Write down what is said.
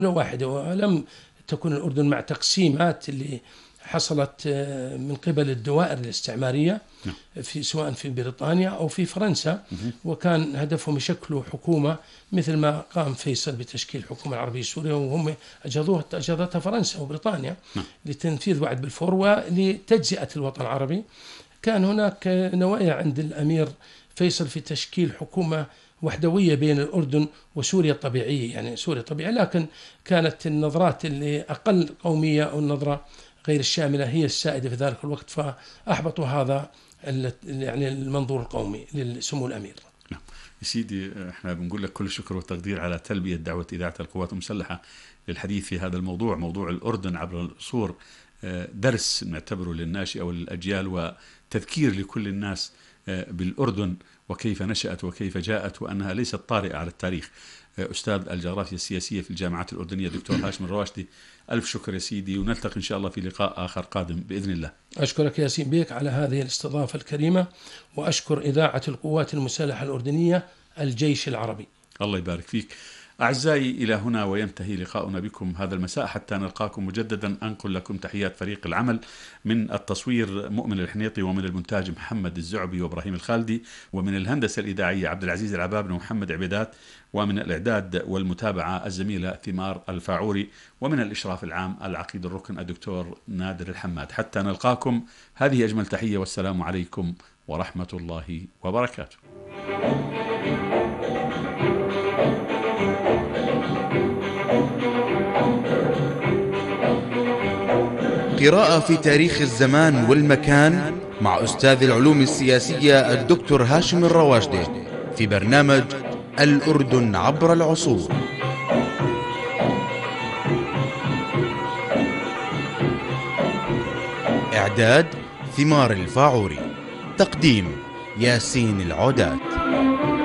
واحدة، ولم تكن الأردن مع تقسيمات اللي حصلت من قبل الدوائر الاستعمارية سواء في بريطانيا أو في فرنسا، وكان هدفهم يشكلوا حكومة مثل ما قام فيصل بتشكيل الحكومة العربية السورية، وهم أجرتها فرنسا وبريطانيا لتنفيذ وعد بلفور ولتجزئة الوطن العربي. كان هناك نوايا عند الأمير فيصل في تشكيل حكومة وحدوية بين الأردن وسوريا الطبيعية، يعني سوريا الطبيعية، لكن كانت النظرات اللي أقل قومية أو النظرة غير الشاملة هي السائدة في ذلك الوقت، فأحبطوا هذا يعني المنظور القومي لسمو الأمير. نعم سيدي، احنا بنقول لك كل الشكر والتقدير على تلبية دعوة إذاعة القوات المسلحة للحديث في هذا الموضوع، موضوع الأردن عبر العصور، درس نعتبره للناشئة والأجيال وتذكير لكل الناس بالأردن وكيف نشأت وكيف جاءت، وأنها ليست طارئة على التاريخ. أستاذ الجغرافيا السياسية في الجامعات الأردنية دكتور هاشم الرواشدي، ألف شكر يا سيدي، ونلتقي إن شاء الله في لقاء آخر قادم بإذن الله. أشكرك ياسين بيك على هذه الاستضافة الكريمة، وأشكر إذاعة القوات المسلحة الأردنية الجيش العربي. الله يبارك فيك. أعزائي، إلى هنا وينتهي لقاؤنا بكم هذا المساء، حتى نلقاكم مجددا أنقل لكم تحيات فريق العمل، من التصوير مؤمن الحنيطي، ومن المونتاج محمد الزعبي وإبراهيم الخالدي، ومن الهندسة الإذاعية عبد العزيز العبابن ومحمد عبيدات، ومن الإعداد والمتابعة الزميلة ثمار الفاعوري، ومن الإشراف العام العقيد الركن الدكتور نادر الحماد. حتى نلقاكم، هذه أجمل تحية، والسلام عليكم ورحمة الله وبركاته. قراءة في تاريخ الزمان والمكان مع أستاذ العلوم السياسية الدكتور هاشم الرواشدي في برنامج الأردن عبر العصور. إعداد ثمار الفاعوري، تقديم ياسين العودات.